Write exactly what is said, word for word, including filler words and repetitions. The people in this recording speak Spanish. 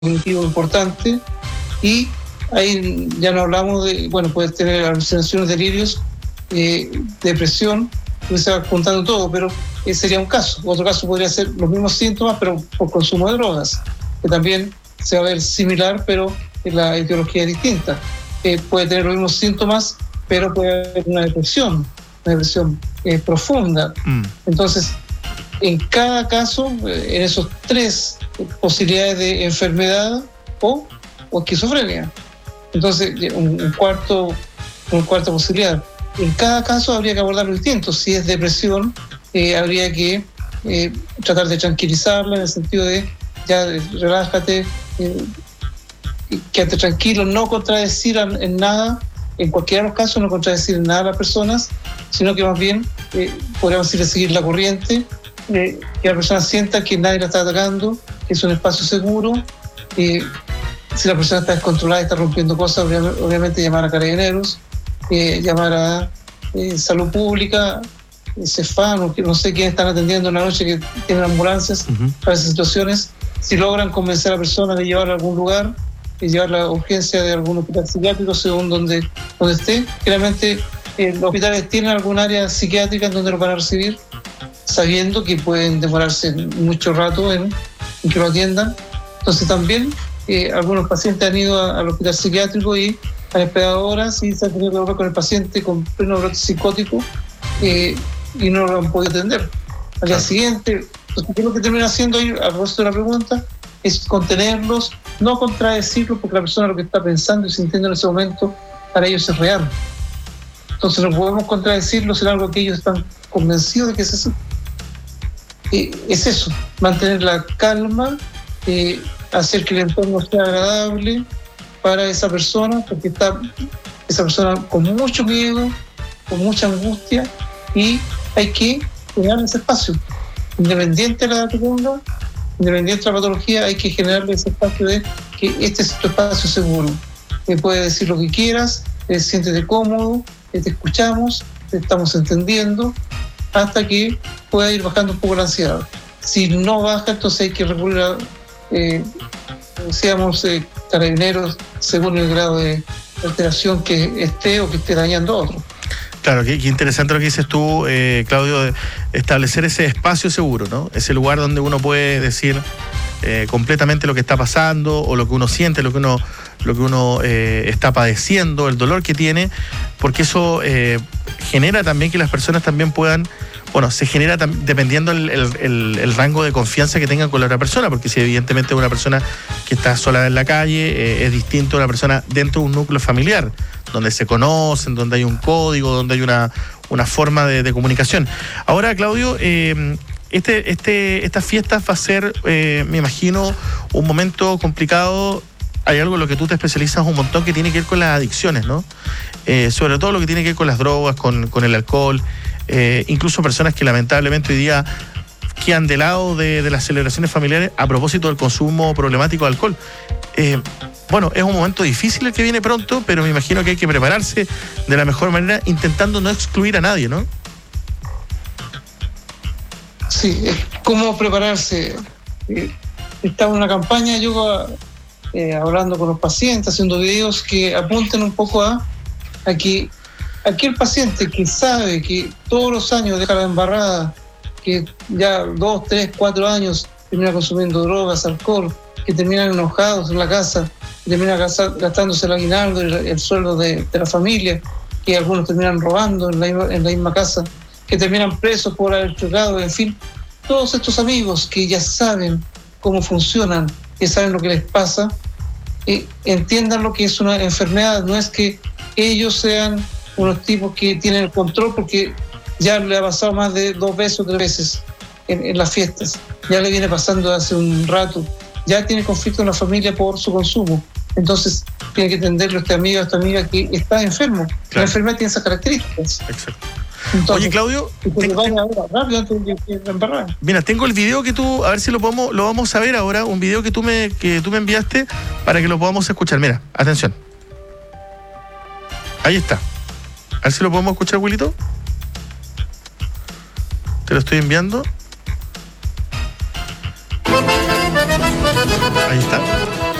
cognitivo importante, y ahí ya no hablamos de, bueno, puedes tener alucinaciones, delirios, eh, depresión, pues se va juntando todo, pero ese sería un caso. Otro caso podría ser los mismos síntomas, pero por consumo de drogas, que también se va a ver similar, pero la etiología es distinta. Eh, puede tener los mismos síntomas, pero puede haber una depresión, una depresión eh, profunda. Mm. Entonces, en cada caso, eh, en esos tres posibilidades de enfermedad o, o esquizofrenia. Entonces, un, un cuarto, una cuarta posibilidad. En cada caso habría que abordarlo distinto. Si es depresión, eh, habría que eh, tratar de tranquilizarla en el sentido de ya relájate, eh, quédate tranquilo, no contradecir en nada, en cualquiera de los casos no contradecir en nada a las personas, sino que más bien eh, podríamos decir seguir la corriente, eh, que la persona sienta que nadie la está atacando, que es un espacio seguro. Eh, si la persona está descontrolada y está rompiendo cosas, obviamente llamar a carabineros, eh, llamar a eh, salud pública, eh, Cefam, no sé quiénes están atendiendo en la noche, que tienen ambulancias uh-huh. para esas situaciones. Si logran convencer a la persona de llevarla a algún lugar, de llevar la urgencia de algún hospital psiquiátrico según donde, donde esté. Generalmente eh, los hospitales tienen algún área psiquiátrica en donde lo van a recibir, sabiendo que pueden demorarse mucho rato en, en que lo atiendan. Entonces también eh, algunos pacientes han ido a, al hospital psiquiátrico y han esperado horas y se han tenido que hablar con el paciente con pleno brote psicótico eh, y no lo han podido atender. Al día siguiente, entonces, ¿qué es lo que termina haciendo ahí, a propósito de la pregunta? Es contenerlos, no contradecirlos, porque la persona lo que está pensando y sintiendo en ese momento para ellos es real. Entonces no podemos contradecirlos en algo que ellos están convencidos de que es eso. Eh, es eso, mantener la calma, eh, hacer que el entorno sea agradable para esa persona, porque está esa persona con mucho miedo, con mucha angustia, y hay que generar ese espacio. Independiente de la edad que tenga, independiente de la patología, hay que generarle ese espacio de que este es tu espacio seguro. Te puedes decir lo que quieras, te siéntete cómodo, te escuchamos, te estamos entendiendo, hasta que pueda ir bajando un poco la ansiedad. Si no baja, entonces hay que recurrir a, eh, seamos eh, carabineros según el grado de alteración que esté o que esté dañando a otro. Claro, qué, qué interesante lo que dices tú, eh, Claudio, de establecer ese espacio seguro, ¿no? Ese lugar donde uno puede decir eh, completamente lo que está pasando o lo que uno siente, lo que uno, lo que uno eh, está padeciendo, el dolor que tiene, porque eso eh, genera también que las personas también puedan, bueno, se genera tam- dependiendo el, el, el, el rango de confianza que tengan con la otra persona, porque si evidentemente una persona que está sola en la calle eh, es distinto a una persona dentro de un núcleo familiar, donde se conocen, donde hay un código, donde hay una, una forma de, de comunicación. Ahora, Claudio, eh, este, este, estas fiestas va a ser, eh, me imagino, un momento complicado. Hay algo en lo que tú te especializas un montón que tiene que ver con las adicciones, ¿no? Eh, sobre todo lo que tiene que ver con las drogas, con, con el alcohol, eh, incluso personas que lamentablemente hoy día quedan de lado de, de las celebraciones familiares a propósito del consumo problemático de alcohol. Eh, bueno, es un momento difícil el que viene pronto, pero me imagino que hay que prepararse de la mejor manera, intentando no excluir a nadie, ¿no? Sí, ¿cómo prepararse? Eh, estaba en una campaña, yo eh, hablando con los pacientes, haciendo videos que apunten un poco a, a que aquel paciente que sabe que todos los años deja la embarrada, que ya dos, tres, cuatro años termina consumiendo drogas, alcohol, que terminan enojados en la casa, que terminan gastándose el aguinaldo, el, el sueldo de, de la familia, que algunos terminan robando en la, en la misma casa, que terminan presos por haber chocado, en fin, todos estos amigos que ya saben cómo funcionan, que saben lo que les pasa, eh, entiendan lo que es una enfermedad. No es que ellos sean unos tipos que tienen el control porque ya le ha pasado más de dos veces o tres veces en, en las fiestas, ya le viene pasando hace un rato, ya tiene conflicto en la familia por su consumo. Entonces tiene que entenderlo este amigo, esta amiga que está enfermo. Claro. La enfermedad tiene esas características. Exacto. Entonces, oye, Claudio, ten, ten, rápido antes de que mira, tengo el video que tú, a ver si lo podemos, lo vamos a ver ahora, un video que tú me, que tú me enviaste para que lo podamos escuchar. Mira, atención. Ahí está. A ver si lo podemos escuchar, Wilito. Te lo estoy enviando. Ahí está.